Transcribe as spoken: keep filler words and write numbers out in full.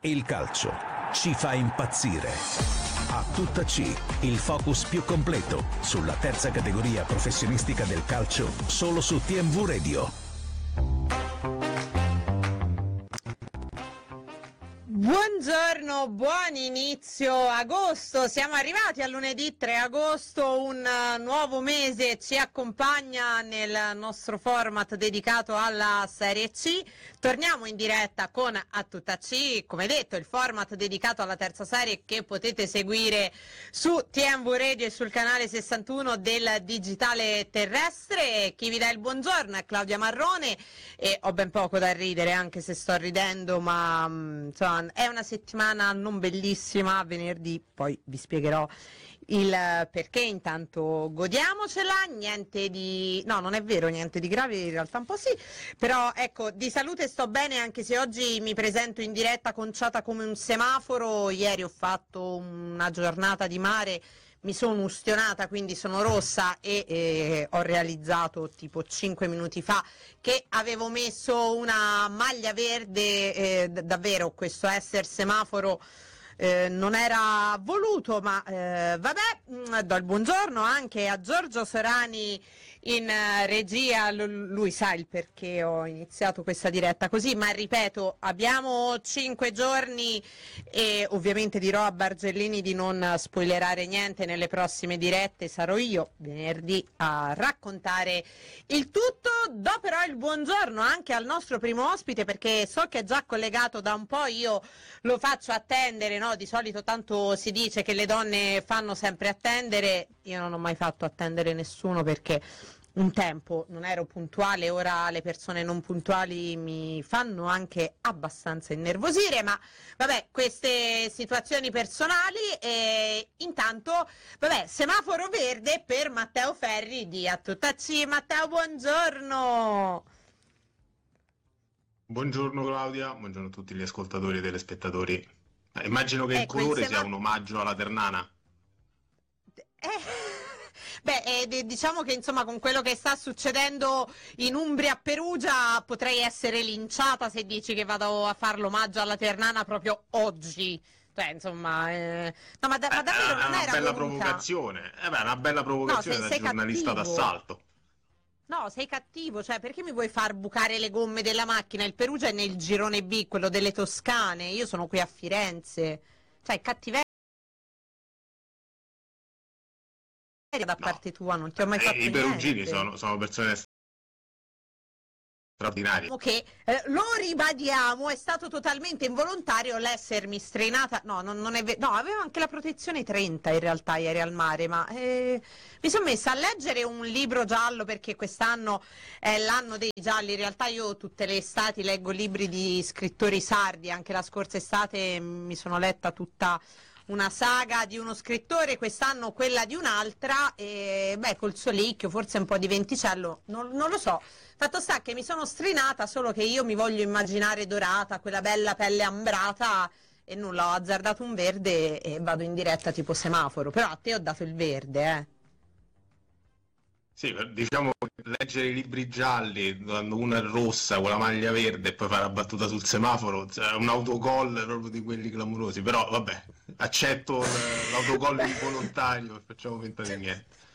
Il calcio ci fa impazzire. A tutta C, il focus più completo sulla terza categoria professionistica del calcio, solo su T M V Radio. Buongiorno, buon inizio agosto, siamo arrivati a lunedì tre agosto, un uh, nuovo mese ci accompagna nel nostro format dedicato alla Serie C. Torniamo in diretta con A Tutta C, come detto il format dedicato alla terza serie che potete seguire su T M V Radio e sul canale sessantuno del digitale terrestre. Chi vi dà il buongiorno è Claudia Marrone e ho ben poco da ridere, anche se sto ridendo, ma mh, insomma è una settimana non bellissima. Venerdì poi vi spiegherò il perché, intanto godiamocela. Niente di no, non è vero, niente di grave, in realtà un po' sì, però ecco, di salute sto bene, anche se oggi mi presento in diretta conciata come un semaforo. Ieri ho fatto una giornata di mare, mi sono ustionata, quindi sono rossa e eh, ho realizzato tipo cinque minuti fa che avevo messo una maglia verde. Eh, d- davvero questo essere semaforo eh, non era voluto, ma eh, vabbè. Mh, do il buongiorno anche a Giorgio Sorani in uh, regia. L- lui sa il perché ho iniziato questa diretta così, ma ripeto, abbiamo cinque giorni e ovviamente dirò a Bargellini di non spoilerare niente nelle prossime dirette. Sarò io venerdì a raccontare il tutto. Do però il buongiorno anche al nostro primo ospite, perché so che è già collegato da un po', io lo faccio attendere, no? Di solito tanto si dice che le donne fanno sempre attendere, io non ho mai fatto attendere nessuno perché un tempo non ero puntuale, ora le persone non puntuali mi fanno anche abbastanza innervosire, ma vabbè, queste situazioni personali. E intanto, vabbè, semaforo verde per Matteo Ferri di A Tutta C. Matteo, buongiorno. Buongiorno Claudia, buongiorno a tutti gli ascoltatori e telespettatori. Eh, immagino che Ecco, il colore il sema- sia un omaggio alla Ternana. Eh... Beh, eh, diciamo che insomma con quello che sta succedendo in Umbria a Perugia potrei essere linciata se dici che vado a fare l'omaggio alla Ternana proprio oggi. Cioè, insomma, eh... no, ma, da- ma Eh, davvero è non una era bella voluta. provocazione. Eh beh, una bella provocazione No, sei- da sei giornalista cattivo. d'assalto. No, sei cattivo, cioè perché mi vuoi far bucare le gomme della macchina? Il Perugia è nel girone B, quello delle Toscane, io sono qui a Firenze. Cioè, cattiveria da No, parte tua, non ti ho mai eh, fatto i perugini niente. sono, sono persone straordinarie. Che eh, lo ribadiamo, è stato totalmente involontario l'essermi strenata. No, non, non è vero. No, avevo anche la protezione trenta in realtà ieri al mare, ma eh, mi sono messa a leggere un libro giallo perché quest'anno è l'anno dei gialli. In realtà io tutte le estati leggo libri di scrittori sardi, anche la scorsa estate mi sono letta tutta una saga di uno scrittore, quest'anno quella di un'altra, e beh, col solicchio, forse un po' di venticello, non, non lo so. Fatto sta che mi sono strinata, solo che io mi voglio immaginare dorata, quella bella pelle ambrata, e nulla, ho azzardato un verde e vado in diretta tipo semaforo, però a te ho dato il verde, eh. Sì, diciamo che leggere i libri gialli, quando uno è rossa con la maglia verde e poi fare la battuta sul semaforo, cioè un autogol proprio di quelli clamorosi, però vabbè, accetto l- l'autogol involontario e facciamo finta di niente.